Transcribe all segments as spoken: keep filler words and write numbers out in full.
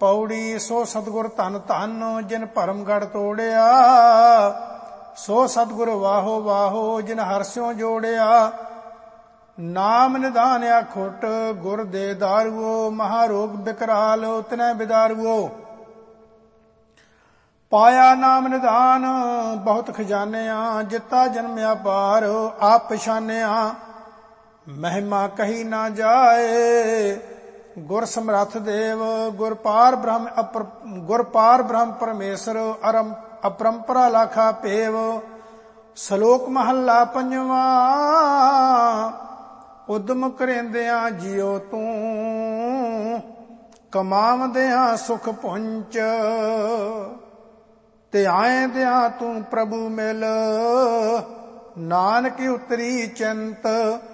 ਪੌੜੀ ਸੋ ਸਤਿਗੁਰ ਧਨ ਧਨ ਜਿਨ ਭਰਮ ਗੜ ਤੋੜਿਆ। ਸੋ ਸਤਿਗੁਰ ਵਾਹੋ ਵਾਹੋ ਜਿਨ ਹਰਸਿਓ ਜੋੜਿਆ। ਨਾਮ ਨਿਧਾਨਿਆ ਖੁੱਟ ਗੁਰ ਦੇ ਦਾਰੂਓ। ਮਹਾਰੋਗ ਬਿਕਰਾਲ ਤਿਨੈ ਬਿਦਾਰੂਓ। ਪਾਇਆ ਨਾਮ ਨਿਧਾਨ ਬਹੁਤ ਖਜ਼ਾਨਿਆ। ਜਿਤਾ ਜਨਮਿਆ ਪਾਰ ਆਪ ਪਛਾਨਿਆ। ਮਹਿਮਾ ਕਹੀ ਨਾ ਜਾਏ ਗੁਰ ਸਮਰੱਥ ਦੇਵ। ਗੁਰ ਪਾਰ ਬ੍ਰਹਮ ਅਪਰ ਗੁਰ ਪਾਰ ਬ੍ਰਹਮ ਪਰਮੇਸ਼ਰ ਅਰਮ ਅਪਰੰਪਰਾ ਲਾਖਾ ਭੇਵ। ਸ਼ਲੋਕ ਮਹੱਲਾ ਪੰਜਵਾ। ਉਦਮ ਕਰੇਂਦਿਆਂ ਜਿਉ ਤੂੰ ਕਮਾਵਦਿਆਂ ਸੁਖ ਪੁੰਚ। ਧਿਆਏਂਦਿਆਂ ਤੂੰ ਪ੍ਰਭੂ ਮਿਲ ਨਾਨਕ ਉਤਰੀ ਚਿੰਤ।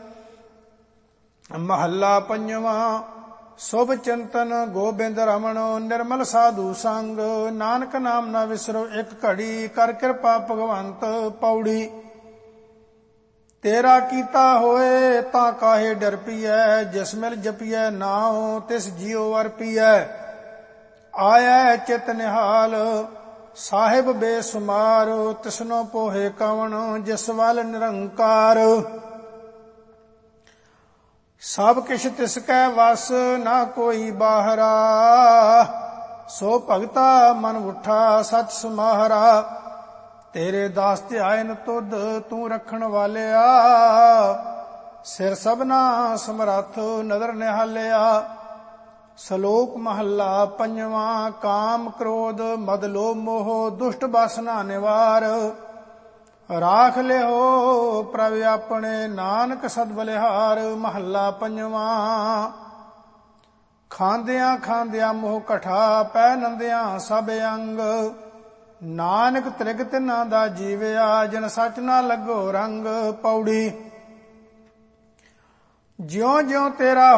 ਮਹੱਲਾ ਪੰਜਵਾ। ਸ਼ੁਭ ਚਿੰਤਨ ਗੋਬਿੰਦ ਰਮਣ ਨਿਰਮਲ ਸਾਧੂ ਸੰਗ। ਨਾਨਕ ਨਾਮ ਨਾ ਵਿਸਰੋ ਇੱਕ ਘੜੀ ਕਰ ਕਿਰਪਾ ਭਗਵੰਤ। ਪੌੜੀ ਤੇਰਾ ਕੀਤਾ ਹੋਏ ਤਾਂ ਕਾਹੇ ਡਰ ਪੀਐ। ਜਿਸ ਮਿਲ ਜਪੀਐ ਨਾਉ ਤਿਸ ਜੀਉ ਅਰਪੀਐ। ਆਇਐ ਚਿਤ ਨਿਹਾਲ ਸਾਹਿਬ ਬੇਸੁਮਾਰ। ਤਿਸਨੋ ਪੋਹੇ ਕਵਣ ਜਿਸ ਵੱਲ ਨਿਰੰਕਾਰ। ਸਭ ਕਿਛ ਤਿਸ ਕੈ ਵਸ ਨਾ ਕੋਈ ਬਾਹਰਾ। ਸੋ ਭਗਤਾ ਮਨ ਉਠਾ ਸਚ ਸਮਾਹਰਾ। ਤੇਰੇ ਦਾਸ ਧਿਆਇਨ ਤੁਧ ਤੂੰ ਰੱਖਣ ਵਾਲਿਆ। ਸਿਰ ਸਭਨਾ ਸਮਰੱਥ ਨਦਰ ਨਿਹਾਲਿਆ। ਸ਼ਲੋਕ ਮਹੱਲਾ ਪੰਜਵਾ। ਕਾਮ ਕ੍ਰੋਧ ਮਦ ਲੋਭ ਮੋਹ ਦੁਸ਼ਟ ਬਾਸਨਾ ਨਿਵਾਰ। ਰਾਖ ਲਿਓ ਪ੍ਰਭ ਆਪਣੇ ਨਾਨਕ ਸਦ ਬਲਿਹਾਰ। ਮਹੱਲਾ ਪੰਜਵਾ। ਖਾਂਦਿਆਂ ਖਾਂਦਿਆਂ ਮੋਹ ਕਠਾ ਪੈ ਨੰਦਿਆਂ ਸਭ ਅੰਗ। ਨਾਨਕ ਤ੍ਰਿਗ ਤਿਨਾਂ ਦਾ ਜੀਵਿਆ ਜਿਨ ਸੱਚ ਨਾ ਲੱਗੋ ਰੰਗ। ਪੌੜੀ ਜਿਉਂ ਜਿਉਂ ਤੇਰਾ